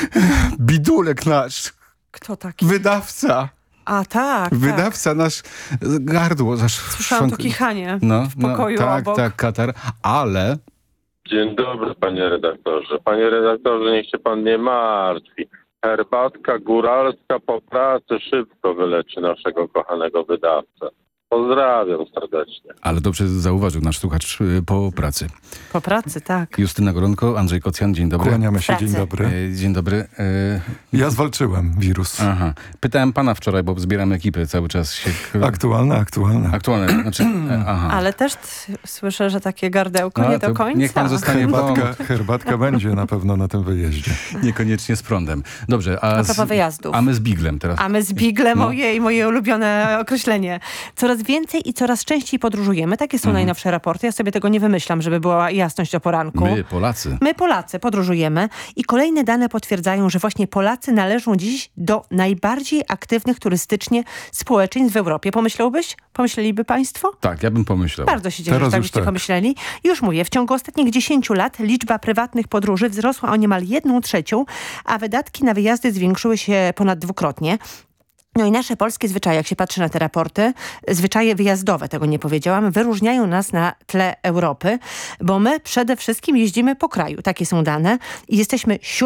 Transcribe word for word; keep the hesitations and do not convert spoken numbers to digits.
Bidulek nasz, Kto taki? wydawca. A tak, Wydawca tak. nasz gardło. Nasz Słyszałam szcząt- to kichanie no, w pokoju no, tak, obok. tak, Katar. Ale Dzień dobry, panie redaktorze. Panie redaktorze, niech się pan nie martwi. Herbatka góralska po pracy szybko wyleczy naszego kochanego wydawcę. Pozdrawiam serdecznie. Ale dobrze zauważył nasz słuchacz y, po pracy. Po pracy, tak. Justyna Goronko, Andrzej Kocjan, dzień dobry. Kłaniamy się, Pracy. dzień dobry. E, Dzień dobry. E, Ja zwalczyłem wirus. Aha. Pytałem pana wczoraj, bo zbieram ekipy cały czas się... Aktualne, aktualne. Aktualne, znaczy... e, Aha. Ale też t- słyszę, że takie gardełko No, nie to do końca. niech pan zostanie w domu. Herbatka, herbatka będzie na pewno na tym wyjeździe. Niekoniecznie z prądem. Dobrze, a, A z, propos wyjazdów. a my z Biglem teraz. A my z Biglem, No. moje, moje ulubione określenie. Coraz więcej i coraz częściej podróżujemy. Takie są Mhm. najnowsze raporty. Ja sobie tego nie wymyślam, żeby była jasność o poranku. My, Polacy. My, Polacy, podróżujemy i kolejne dane potwierdzają, że właśnie Polacy należą dziś do najbardziej aktywnych turystycznie społeczeństw w Europie. Pomyślałbyś? Pomyśleliby państwo? Tak, ja bym pomyślał. Bardzo się cieszę, Teraz że tak już byście tak. pomyśleli. Już mówię, w ciągu ostatnich dziesięciu lat liczba prywatnych podróży wzrosła o niemal jedną trzecią, a wydatki na wyjazdy zwiększyły się ponad dwukrotnie. No i nasze polskie zwyczaje, jak się patrzy na te raporty, zwyczaje wyjazdowe, tego nie powiedziałam, wyróżniają nas na tle Europy, bo my przede wszystkim jeździmy po kraju. Takie są dane i jesteśmy siódmym